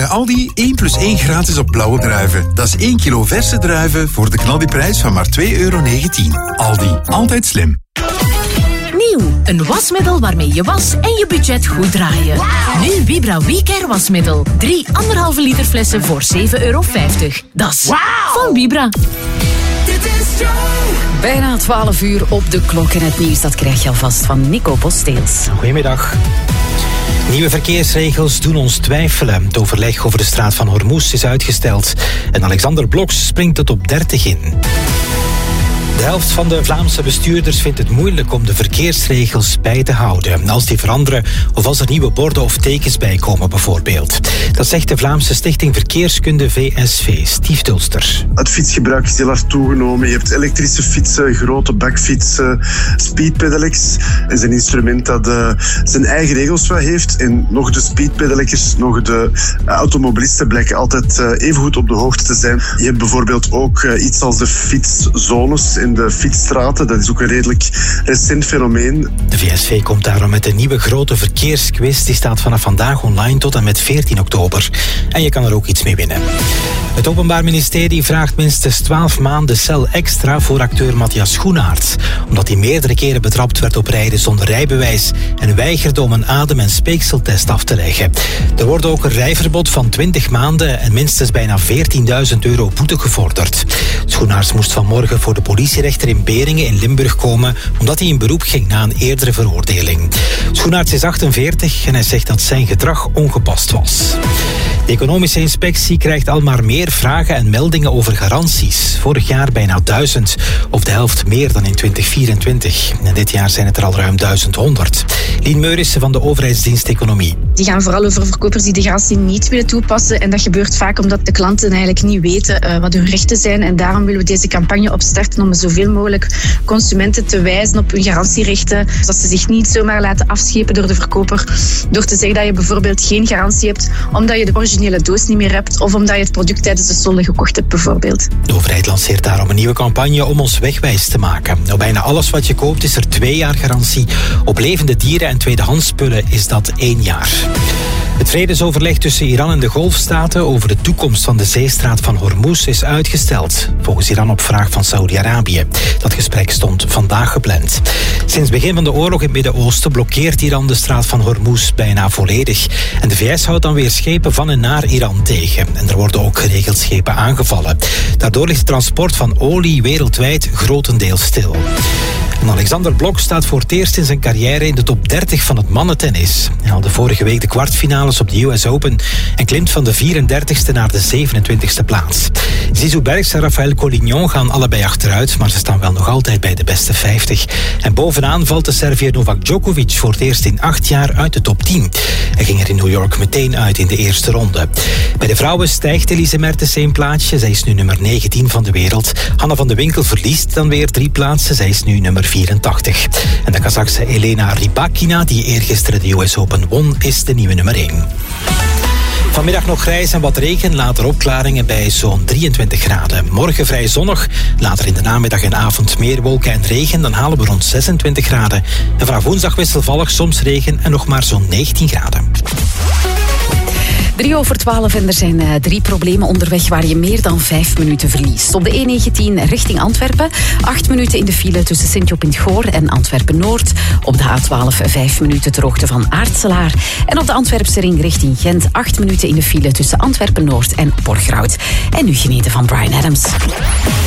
Aldi 1 + 1 gratis op blauwe druiven. Dat is 1 kilo verse druiven voor de knaldiprijs van maar €2,19. Aldi, altijd slim. Nieuw, een wasmiddel waarmee je was en je budget goed draaien. Wow. Nu Vibra WeCare wasmiddel. 3 1,5 liter flessen voor €7,50. Dat is van Vibra. Bijna 12 uur op de klok en het nieuws dat krijg je alvast van Nico Bosteels. Goedemiddag. Nieuwe verkeersregels doen ons twijfelen. Het overleg over de straat van Hormuz is uitgesteld. En Alexander Bloks springt het op 30 in. De helft van de Vlaamse bestuurders vindt het moeilijk om de verkeersregels bij te houden. Als die veranderen of als er nieuwe borden of tekens bijkomen bijvoorbeeld. Dat zegt de Vlaamse Stichting Verkeerskunde VSV, Stief Dulster. Het fietsgebruik is heel hard toegenomen. Je hebt elektrische fietsen, grote bakfietsen, speedpedelecs. Dat is een instrument dat zijn eigen regels wel heeft. En nog de speedpedelecs, nog de automobilisten blijken altijd even goed op de hoogte te zijn. Je hebt bijvoorbeeld ook iets als de fietszones in de fietsstraten. Dat is ook een redelijk recent fenomeen. De VSV komt daarom met een nieuwe grote verkeersquiz. Die staat vanaf vandaag online tot en met 14 oktober. En je kan er ook iets mee winnen. Het Openbaar Ministerie vraagt minstens 12 maanden cel extra voor acteur Matthias Schoenaerts. Omdat hij meerdere keren betrapt werd op rijden zonder rijbewijs en weigerde om een adem- en speekseltest af te leggen. Er wordt ook een rijverbod van 20 maanden en minstens bijna €14.000 boete gevorderd. Schoenaerts moest vanmorgen voor de politierechter in Beringen in Limburg komen omdat hij in beroep ging na een eerdere veroordeling. Schoenaerts is 48 en hij zegt dat zijn gedrag ongepast was. De economische inspectie krijgt al maar meer vragen en meldingen over garanties. Vorig jaar bijna 1000, of de helft meer dan in 2024. En dit jaar zijn het er al ruim 1100. Lien Meurissen van de overheidsdienst Economie. Die gaan vooral over verkopers die de garantie niet willen toepassen. En dat gebeurt vaak omdat de klanten eigenlijk niet weten wat hun rechten zijn. En daarom willen we deze campagne opstarten om zoveel mogelijk consumenten te wijzen op hun garantierechten. Zodat ze zich niet zomaar laten afschepen door de verkoper. Door te zeggen dat je bijvoorbeeld geen garantie hebt omdat je de originele doos niet meer hebt of omdat je het product tijdens de solde gekocht hebt bijvoorbeeld. De overheid lanceert daarom een nieuwe campagne om ons wegwijs te maken. Op bijna alles wat je koopt is er 2 jaar garantie. Op levende dieren en tweedehands spullen is dat 1 jaar. Het vredesoverleg tussen Iran en de Golfstaten over de toekomst van de zeestraat van Hormuz is uitgesteld. Volgens Iran op vraag van Saudi-Arabië. Dat gesprek stond vandaag gepland. Sinds het begin van de oorlog in het Midden-Oosten blokkeert Iran de straat van Hormuz bijna volledig. En de VS houdt dan weer schepen van en naar Iran tegen. En er worden ook geregeld schepen aangevallen. Daardoor ligt het transport van olie wereldwijd grotendeels stil. En Alexander Blok staat voor het eerst in zijn carrière in de top 30 van het mannentennis. Hij haalde vorige week de kwartfinales op de US Open en klimt van de 34e naar de 27e plaats. Zizou Bergs en Rafael Collignon gaan allebei achteruit, maar ze staan wel nog altijd bij de beste 50. En bovenaan valt de Serviër Novak Djokovic voor het eerst in 8 jaar uit de top 10. Hij ging er in New York meteen uit in de eerste ronde. Bij de vrouwen stijgt Elise Mertens 1 plaatsje. Zij is nu nummer 19 van de wereld. Hanna van de Winkel verliest dan weer 3 plaatsen. Zij is nu nummer 84. En de Kazachse Elena Rybakina, die eergisteren de US Open won, is de nieuwe nummer 1. Vanmiddag nog grijs en wat regen, later opklaringen bij zo'n 23 graden. Morgen vrij zonnig, later in de namiddag en avond meer wolken en regen, dan halen we rond 26 graden. En vanaf woensdag wisselvallig, soms regen en nog maar zo'n 19 graden. 3:03 en er zijn 3 problemen onderweg waar je meer dan 5 minuten verliest. Op de E19 richting Antwerpen, 8 minuten in de file tussen Sint-Job in 't Goor en Antwerpen-Noord. Op de A12 5 minuten ter hoogte van Aartselaar. En op de Antwerpse ring richting Gent, 8 minuten in de file tussen Antwerpen-Noord en Borgerhout. En nu genieten van Bryan Adams.